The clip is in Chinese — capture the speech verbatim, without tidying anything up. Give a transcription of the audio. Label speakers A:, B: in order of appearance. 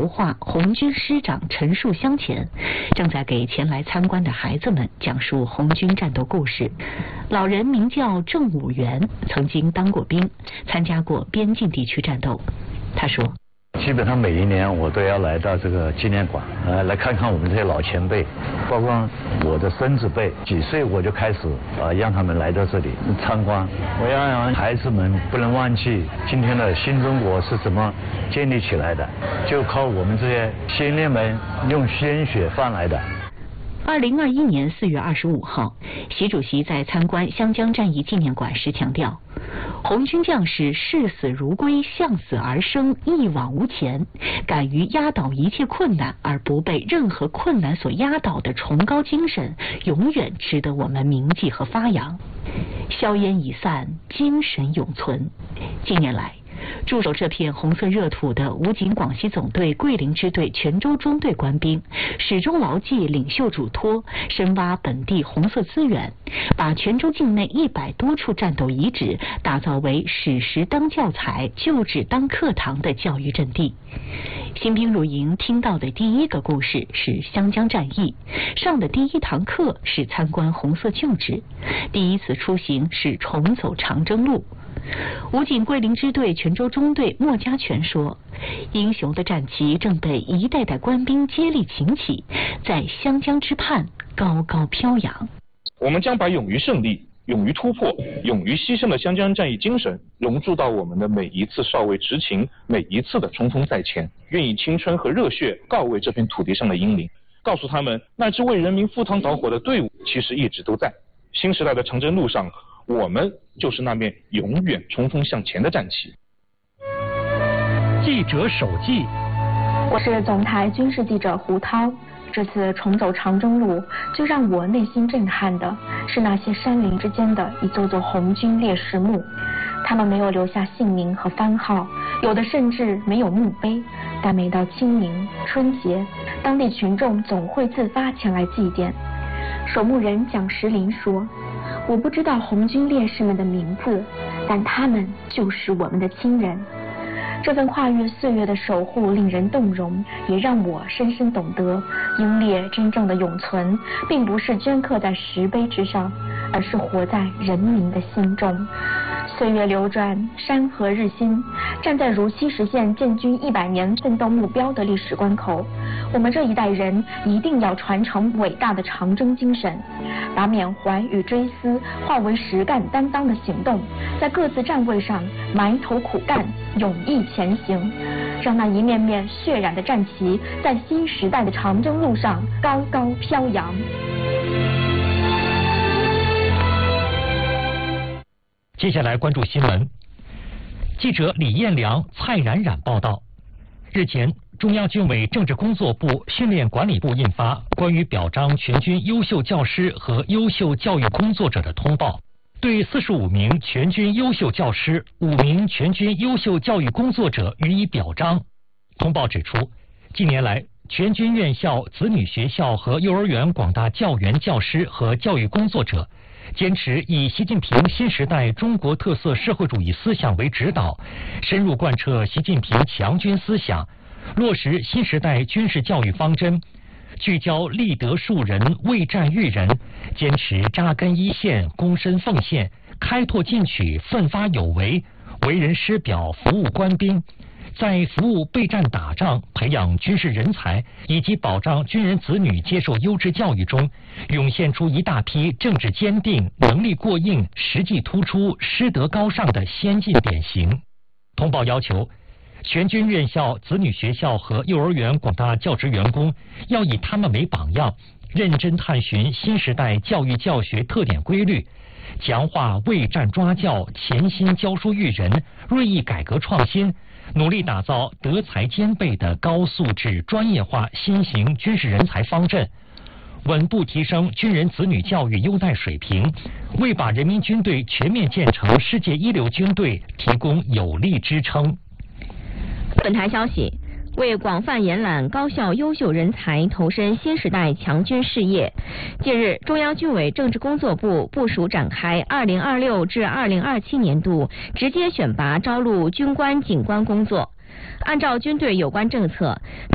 A: 油画《红军师长陈述箱》前，正在给前来参观的孩子们讲述红军战斗故事。老人名叫郑武元，曾经当过兵，参加过边境地区战斗。他说，
B: 基本上每一年我都要来到这个纪念馆，呃，来看看我们这些老前辈，包括我的孙子辈，几岁我就开始呃让他们来到这里参观。我要让孩子们不能忘记今天的新中国是怎么建立起来的，就靠我们这些先烈们用鲜血换来的。
A: 二零二一年四月二十五号，习主席在参观湘江战役纪念馆时强调，红军将士视死如归，向死而生，一往无前，敢于压倒一切困难而不被任何困难所压倒的崇高精神，永远值得我们铭记和发扬。硝烟已散，精神永存。近年来，驻守这片红色热土的武警广西总队桂林支队泉州中队官兵，始终牢记领袖嘱托，深挖本地红色资源，把泉州境内一百多处战斗遗址打造为史实当教材、旧址当课堂的教育阵地。新兵入营听到的第一个故事是湘江战役，上的第一堂课是参观红色旧址，第一次出行是重走长征路。武警桂林支队泉州中队莫家全说，英雄的战旗正被一代代官兵接力擎起，在湘江之畔高高飘扬。
C: 我们将把勇于胜利、勇于突破、勇于牺牲的湘江战役精神融入到我们的每一次少尉执勤，每一次的冲锋在前，愿以青春和热血告慰这片土地上的英灵，告诉他们那支为人民赴汤蹈火的队伍其实一直都在。新时代的长征路上，我们就是那面永远冲锋向前的战旗。
D: 记者手记，
E: 我是总台军事记者胡涛。这次重走长征路，最让我内心震撼的是那些山林之间的一座座红军烈士墓，他们没有留下姓名和番号，有的甚至没有墓碑，但每到清明、春节，当地群众总会自发前来祭奠。守墓人蒋石林说，我不知道红军烈士们的名字，但他们就是我们的亲人。这份跨越岁月的守护令人动容，也让我深深懂得，英烈真正的永存，并不是镌刻在石碑之上，而是活在人民的心中。岁月流转，山河日新，站在如期实现建军一百年奋斗目标的历史关口，我们这一代人一定要传承伟大的长征精神，把缅怀与追思化为实干担当的行动，在各自站位上埋头苦干，勇毅前行，让那一面面血染的战旗在新时代的长征路上高高飘扬。
D: 接下来关注新闻。记者李彦良、蔡冉冉报道，日前，中央军委政治工作部训练管理部印发《关于表彰全军优秀教师和优秀教育工作者的通报》，对四十五名全军优秀教师、五名全军优秀教育工作者予以表彰。通报指出，近年来，全军院校、子女学校和幼儿园广大教员、教师和教育工作者，坚持以习近平新时代中国特色社会主义思想为指导，深入贯彻习近平强军思想，落实新时代军事教育方针，聚焦立德树人、为战育人，坚持扎根一线、躬身奉献、开拓进取、奋发有为，为人师表、服务官兵，在服务备战打仗、培养军事人才以及保障军人子女接受优质教育中，涌现出一大批政治坚定、能力过硬、实际突出、师德高尚的先进典型。通报要求，全军院校、子女学校和幼儿园广大教职员工要以他们为榜样，认真探寻新时代教育教学特点规律，强化为战抓教、潜心教书育人、锐意改革创新，努力打造德才兼备的高素质专业化新型军事人才方阵，稳步提升军人子女教育优待水平，为把人民军队全面建成世界一流军队提供有力支撑。
F: 本台消息，为广泛延揽高校优秀人才投身新时代强军事业，近日，中央军委政治工作部部署展开二零二六至二零二七年度直接选拔招录军官警官工作。按照军队有关政策，